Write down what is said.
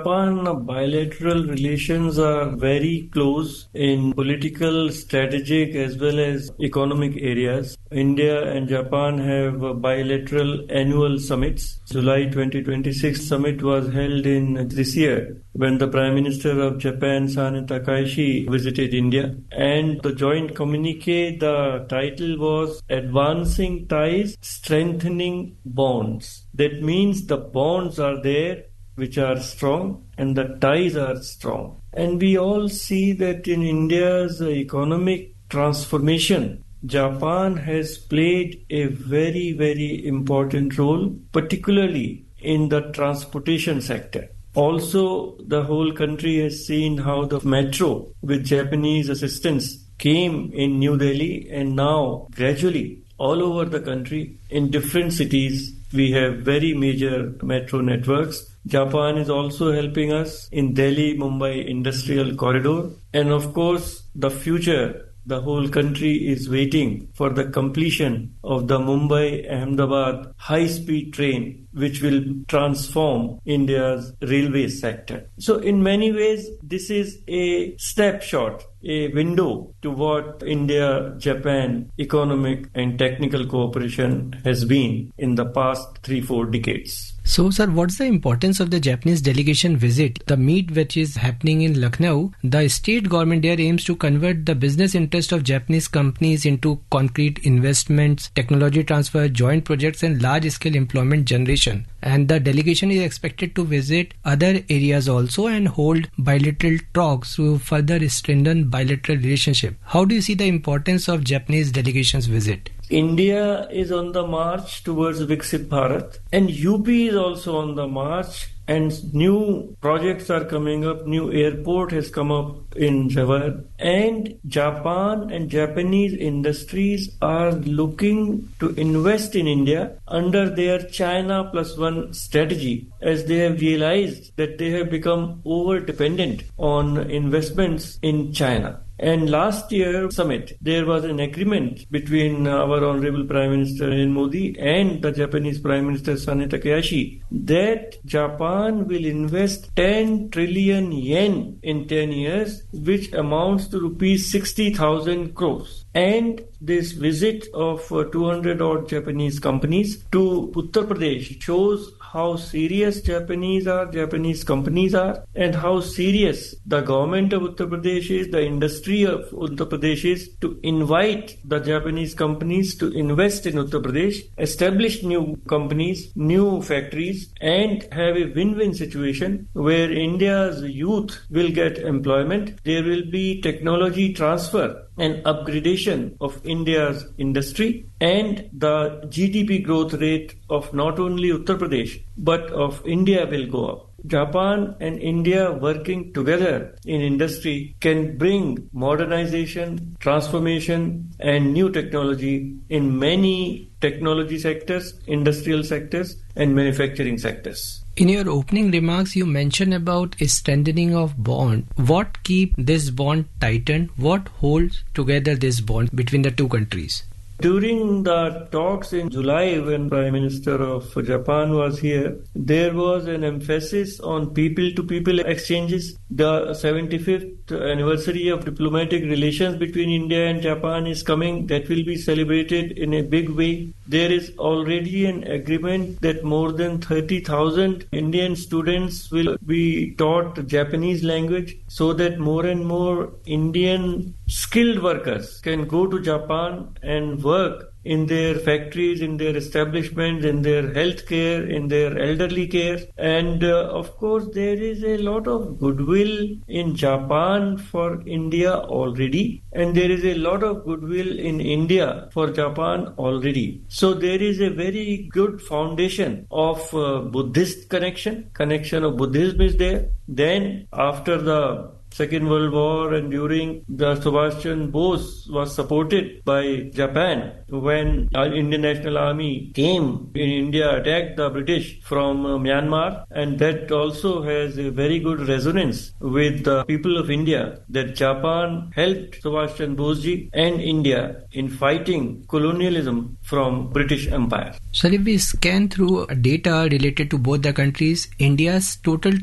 Japan bilateral relations are very close in political, strategic as well as economic areas. India and Japan have bilateral annual summits. July 2026 summit was held in this year when the Prime Minister of Japan, Sane Takaishi, visited India. And the joint communique, the title was Advancing Ties, Strengthening Bonds. That means the bonds are there, which are strong, and the ties are strong. And we all see that in India's economic transformation, Japan has played a very, very important role, particularly in the transportation sector. Also, the whole country has seen how the metro with Japanese assistance came in New Delhi, and now gradually all over the country in different cities we have very major metro networks. Japan is also helping us in Delhi-Mumbai Industrial Corridor. And of course, the future, the whole country is waiting for the completion of the Mumbai-Ahmedabad high-speed train, which will transform India's railway sector. So in many ways, this is a snapshot, a window to what India-Japan economic and technical cooperation has been in the past 3-4 decades. So, sir, what's the importance of the Japanese delegation visit? The meet which is happening in Lucknow, the state government there aims to convert the business interest of Japanese companies into concrete investments, technology transfer, joint projects and large-scale employment generation. And the delegation is expected to visit other areas also and hold bilateral talks to further strengthen bilateral relationship. How do you see the importance of Japanese delegation's visit? India is on the march towards Viksit Bharat, and UP is also on the march, and new projects are coming up. New airport has come up in Jawar, and Japan and Japanese industries are looking to invest in India under their China Plus One strategy, as they have realized that they have become over dependent on investments in China. And last year summit, there was an agreement between our Honorable Prime Minister Narendra Modi and the Japanese Prime Minister Sane Takaishi that Japan will invest 10 trillion yen in 10 years, which amounts to rupees 60,000 crores. And this visit of 200 odd Japanese companies to Uttar Pradesh shows how serious Japanese companies are, and how serious the government of Uttar Pradesh is, the industry of Uttar Pradesh is, to invite the Japanese companies to invest in Uttar Pradesh, establish new companies, new factories, and have a win-win situation where India's youth will get employment. There will be technology transfer and upgradation of India's industry, and the GDP growth rate of not only Uttar Pradesh but of India will go up. Japan and India working together in industry can bring modernization, transformation and new technology in many technology sectors, industrial sectors and manufacturing sectors. In your opening remarks, you mentioned about a strengthening of bond. What keeps this bond tightened? What holds together this bond between the two countries? During the talks in July, when Prime Minister of Japan was here, there was an emphasis on people-to-people exchanges. The 75th anniversary of diplomatic relations between India and Japan is coming. That will be celebrated in a big way. There is already an agreement that more than 30,000 Indian students will be taught Japanese language, so that more and more Indian skilled workers can go to Japan and work in their factories, in their establishments, in their healthcare, in their elderly care. And of course, there is a lot of goodwill in Japan for India already, and there is a lot of goodwill in India for Japan already. So there is a very good foundation of Buddhist connection of Buddhism is there. Then after the Second World War and during the Subhash Chandra Bose was supported by Japan when our Indian National Army came in India, attacked the British from Myanmar, and that also has a very good resonance with the people of India that Japan helped Subhash Chandra Bose ji and India in fighting colonialism from British Empire. So if we scan through data related to both the countries, India's total